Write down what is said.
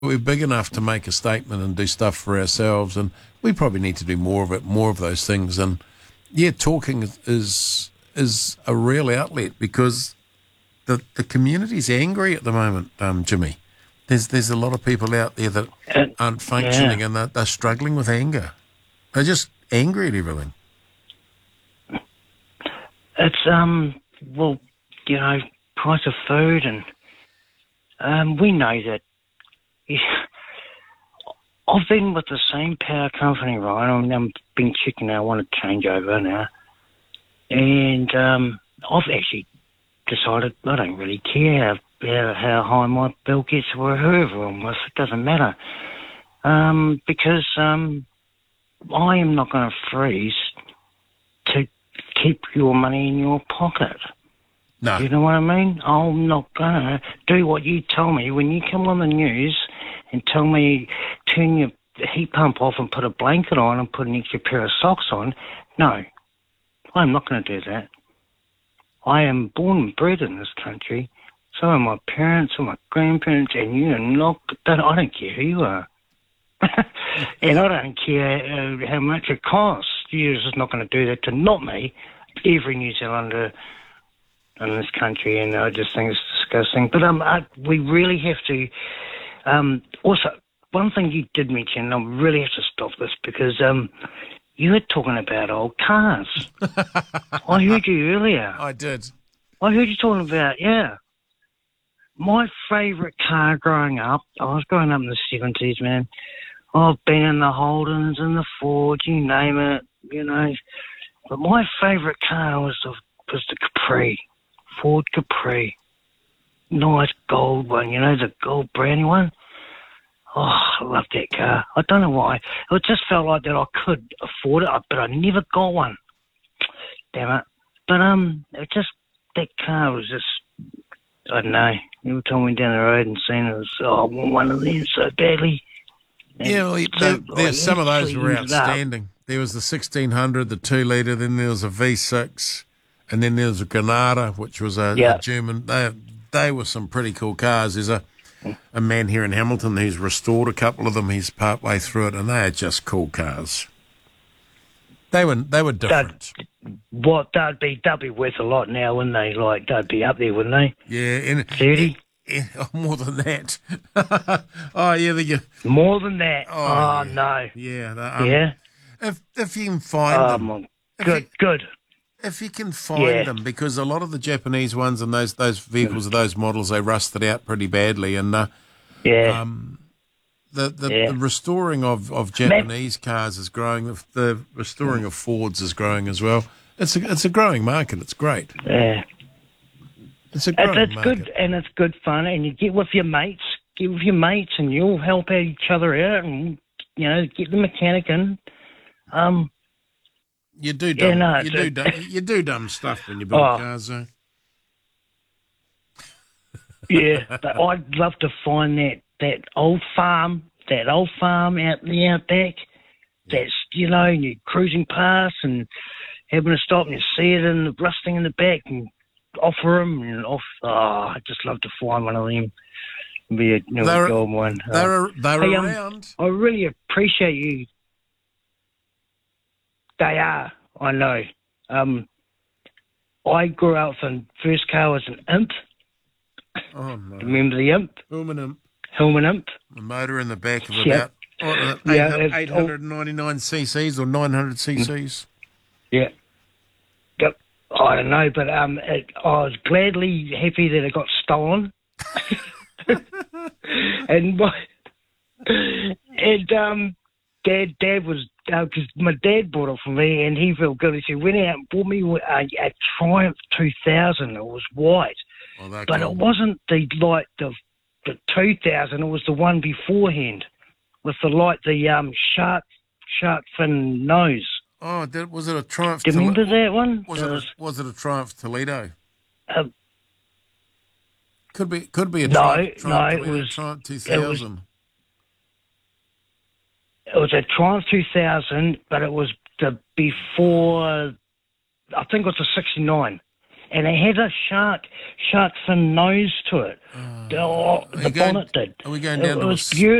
we're big enough to make a statement and do stuff for ourselves, and we probably need to do more of it, more of those things. And yeah, talking is a real outlet because the community's angry at the moment, Jimmy. There's a lot of people out there that aren't functioning, Yeah. and they're struggling with anger. They're just angry at everything. It's, well, price of food and we know that. Yeah, I've been with the same power company, right? I'm been checking out, I want to change over now. And I've actually decided I don't really care how high my bill gets or whoever I'm with. It doesn't matter. Because I am not going to freeze to keep your money in your pocket. No. You know what I mean? I'm not going to do what you tell me when you come on the news and tell me turn your heat pump off and put a blanket on and put an extra pair of socks on. No, I'm not going to do that. I am born and bred in this country. So are my parents and my grandparents, and you are not. I don't care who you are. And I don't care how much it costs. You're just not going to do that to not me, every New Zealander in this country, and I just think it's disgusting. But we really have to. Also, one thing you did mention, I really have to stop this because you were talking about old cars. I heard you earlier. I did. I heard you talking about, yeah. My favourite car growing up, I was growing up in the 70s, man. I've been in the Holdens and the Fords, you name it, But my favourite car was the Capri, Ford Capri. Nice gold one, the gold brownie one. Oh, I love that car. I don't know why. It just felt like that I could afford it, but I never got one. Damn it. But that car was just, I don't know. Every time I went down the road and seen it, I want one of them so badly. And Yeah, well, some of those were ended up. outstanding. There was the 1600, the 2 litre, then there was a V6, and then there was a Granada, which was a German. They were some pretty cool cars. There's a man here in Hamilton who's restored a couple of them. He's part way through it, and they are just cool cars. They were different. They'd be worth a lot now, wouldn't they? Like, they'd be up there, wouldn't they? Yeah, and 30? more than that. Oh yeah, More than that. Oh, yeah. No. Yeah, Yeah. if you can find them, Good. if you can find them, because a lot of the Japanese ones and those vehicles of those models, they rusted out pretty badly, and the restoring of Japanese cars is growing. The restoring of Fords is growing as well. It's a growing market. It's great. Yeah. It's a growing It's market. good, and it's good fun, and you get with your mates, and you'll help each other out, and get the mechanic in. You do dumb, Yeah, you do dumb stuff when you build cars, though. Yeah, but I'd love to find that old farm out in the outback. That's and you're cruising past and having to stop and you see it in the rusting in the back and offer them and off. Oh, I'd just love to find one of them. Be a gold one. They're Hey, around. I really appreciate you. They are, I know. I grew up and first car was an Imp. Oh no! Remember the Imp? Hillman Imp. A motor in the back of Yep. about 899 cc's or 900 cc's. Yeah. Yep. I don't know, but I was gladly happy that it got stolen. Dad was, because my dad bought it for me and he felt good. He went out and bought me a Triumph 2000. It was white. Oh, but it wasn't the 2000, it was the one beforehand with the shark fin nose. Oh, was it a Triumph? Do you remember that one? Was it a Triumph Toledo? Um, Could be a No, Triumph no, it Toledo, was- Triumph 2000. It was a Triumph 2000, but it was the before, I think it was a 69. and it had a shark fin nose to it. The bonnet did. Are we going It down to was a beautiful.